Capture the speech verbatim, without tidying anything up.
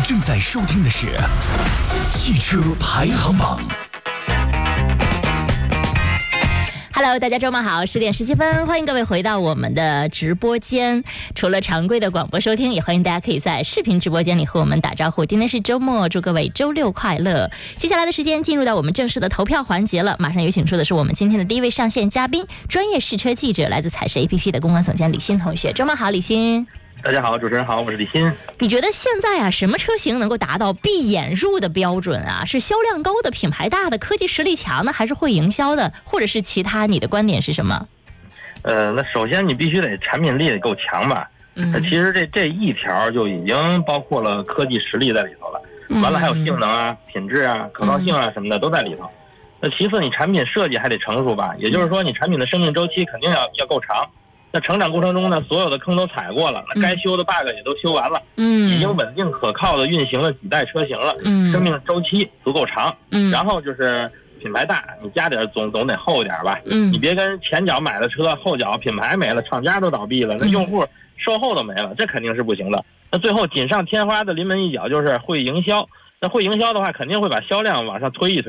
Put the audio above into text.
正在收听的是汽车排行榜。 Hello， 大家周末好，十点十七分，欢迎各位回到我们的直播间。除了常规的广播收听，也欢迎大家可以在视频直播间里和我们打招呼。今天是周末，祝各位周六快乐。接下来的时间进入到我们正式的投票环节了，马上有请出的是我们今天的第一位上线嘉宾，专业试车记者，来自彩石 A P P 的公关总监李欣同学。周末好，李欣。 大家好，主持人好，我是李欣。 你觉得现在啊，什么车型能够达到闭眼入的标准啊？是销量高的、品牌大的、科技实力强的，还是会营销的，或者是其他？你的观点是什么？ 呃，那首先你必须得产品力得够强吧。嗯，其实这这一条就已经包括了科技实力在里头了。嗯、完了还有性能啊、品质啊、可靠性啊什么的都在里头。那其次，你产品设计还得成熟吧，也就是说，你产品的生命周期肯定要要够长。那成长过程中呢，所有的坑都踩过了，那该修的 bug 也都修完了，嗯，已经稳定可靠的运行了几代车型了，嗯，生命周期足够长，嗯，然后就是品牌大，你加点总总得厚一点吧，嗯，你别跟前脚买的车，后脚品牌没了，厂家都倒闭了，那用户售后都没了，这肯定是不行的。那最后锦上添花的临门一脚就是会营销，那会营销的话，肯定会把销量往上推一推。